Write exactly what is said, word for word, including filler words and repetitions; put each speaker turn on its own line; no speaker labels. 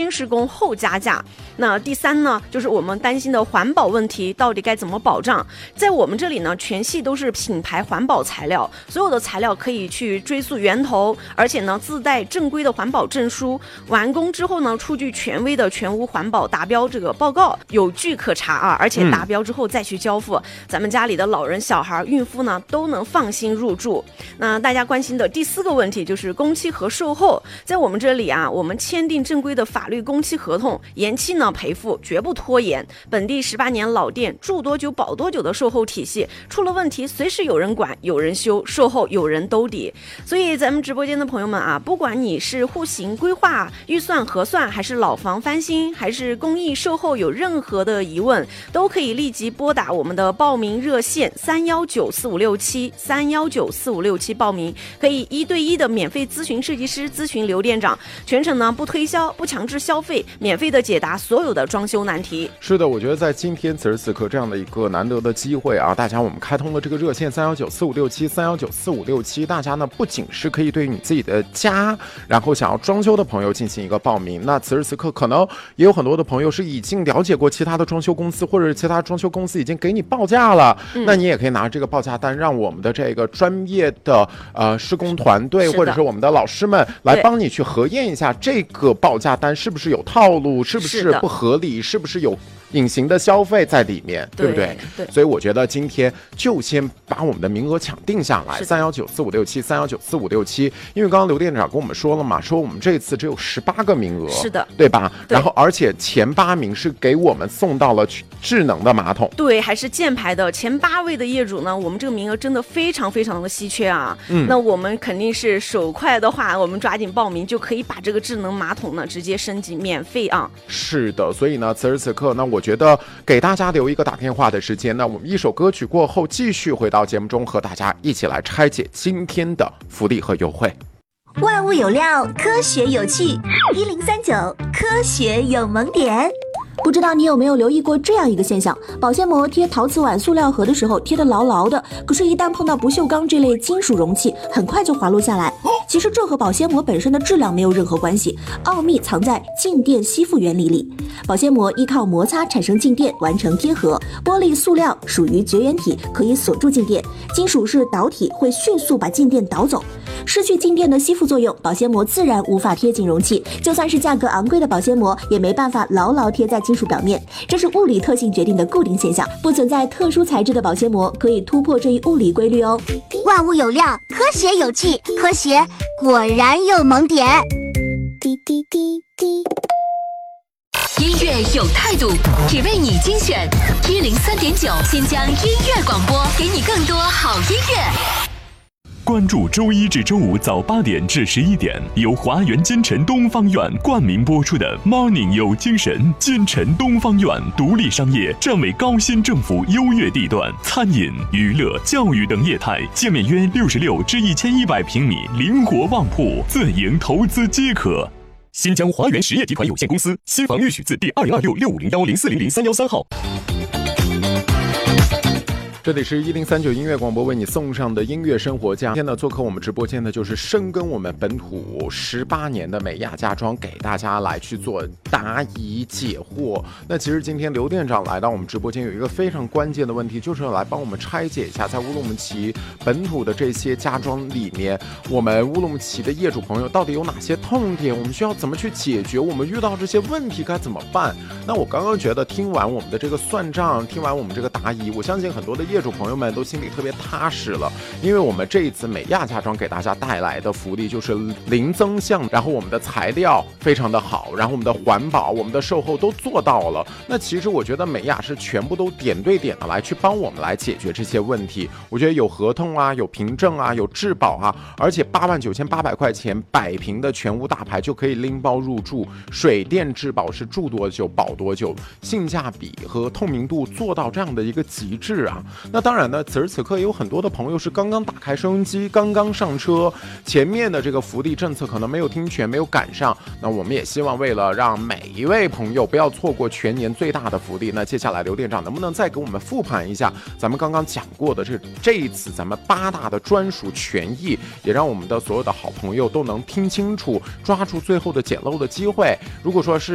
先施工后加价。那第三呢，就是我们担心的环保问题到底该怎么保障？在我们这里呢，全系都是品牌环保材料，所有的材料可以去追溯源头，而且呢自带正规的环保证书，完工之后呢出具权威的全屋环保达标这个报告，有据可查啊，而且达标之后再去交付，嗯、咱们家里的老人、小孩、孕妇呢都能放心入住。那大家关心的第四个问题就是工期和售后，在我们这里啊，我们签订正规的法律工期合同，延期呢赔付，绝不拖延。本地十八年老店，住多久保多久的售后体系，出了问题随时有人管，有人修，售后有人兜底。所以咱们直播间的朋友们啊，不管你是户型规划、预算核算，还是老房翻新，还是公益售后，有任何的疑问，都可以立即拨打我们的报名热线三幺九四五六七三幺九四五六七报名，可以一对一的免费咨询设计师，咨询刘店长，全程呢不推销，不强制消费，免费的解答所有的装修难题。
是的，我觉得在今天此时此刻这样的一个难得的机会啊，大家我们开通了这个热线三幺九四五六七三幺九四五六七，大家呢不仅是可以对你自己的家，然后想要装修的朋友进行一个报名，那此时此刻可能也有很多的朋友是已经了解过其他的装修公司，或者是其他装修公司已经给你报价了，嗯、那你也可以拿这个报价单，让我们的这个专业的呃施工团队或者是我们的老师们来帮你去核验一下这个报价单是不是有套路，是不是不合理，是不是有隐形的消费在里面， 对, 对不对？对，所以我觉得今天就先把我们的名额抢定下来，三幺九四五六七三幺九四五六七，因为刚刚刘店长跟我们说了嘛，说我们这次只有十八个名额，
是的，
对吧？对，然后而且前八名是给我们送到了智能的马桶，
对，还是箭牌的前八位的业主呢，我们这个名额真的非常非常的稀缺啊。嗯，那我们肯定是手快的话，我们抓紧报名就可以把这个智能马桶呢直接升级免费啊。
是的，所以呢，此时此刻呢，我觉得给大家留一个打电话的时间，那我们一首歌曲过后继续回到节目中，和大家一起来拆解今天的福利和优惠。
万物有料，科学有趣，一零三九科学有萌点。
不知道你有没有留意过这样一个现象，保鲜膜贴陶瓷碗、塑料盒的时候贴得牢牢的，可是一旦碰到不锈钢这类金属容器，很快就滑落下来。其实这和保鲜膜本身的质量没有任何关系，奥秘藏在静电吸附原理里。保鲜膜依靠摩擦产生静电完成贴合，玻璃、塑料属于绝缘体，可以锁住静电，金属是导体，会迅速把静电导走。失去静电的吸附作用，保鲜膜自然无法贴紧容器，就算是价格昂贵的保鲜膜，也没办法牢牢贴在金属表面，这是物理特性决定的固定现象，不存在特殊材质的保鲜膜可以突破这一物理规律哦。
万物有料，科学有趣，科学果然有萌点。滴滴滴滴，
音乐有态度，只为你精选一零三点九，新疆音乐广播，给你更多好音乐。
关注周一至周五早八点至十一点，由华源金城东方院冠名播出的 Morning 有精神。金城东方院独立商业，站为高新政府优越地段，餐饮、娱乐、教育等业态，建面约六十六至一千一百平米，灵活旺铺，自营投资皆可。新疆华源实业集团有限公司，新房预许字第二零二六六五零幺零四零零三幺三号。
这里是一零三九音乐广播为你送上的音乐生活家。今天呢，做客我们直播间的就是深耕我们本土十八年的美亚家装，给大家来去做答疑解惑。那其实今天刘店长来到我们直播间，有一个非常关键的问题，就是来帮我们拆解一下，在乌鲁木齐本土的这些家装里面，我们乌鲁木齐的业主朋友到底有哪些痛点，我们需要怎么去解决，我们遇到这些问题该怎么办？那我刚刚觉得听完我们的这个算账，听完我们这个答疑，我相信很多的业主朋友们都心里特别踏实了，因为我们这一次美亚家装给大家带来的福利就是零增项，然后我们的材料非常的好，然后我们的环保、我们的售后都做到了。那其实我觉得美亚是全部都点对点的来去帮我们来解决这些问题。我觉得有合同啊，有凭证啊，有质保啊，而且八万九千八百块钱百平的全屋大牌就可以拎包入住，水电质保是住多久保多久，性价比和透明度做到这样的一个极致啊。那当然呢，此时此刻也有很多的朋友是刚刚打开收音机，刚刚上车，前面的这个福利政策可能没有听全，没有赶上。那我们也希望为了让每一位朋友不要错过全年最大的福利，那接下来刘店长能不能再给我们复盘一下咱们刚刚讲过的这这一次咱们八大的专属权益，也让我们的所有的好朋友都能听清楚，抓住最后的捡漏的机会。如果说是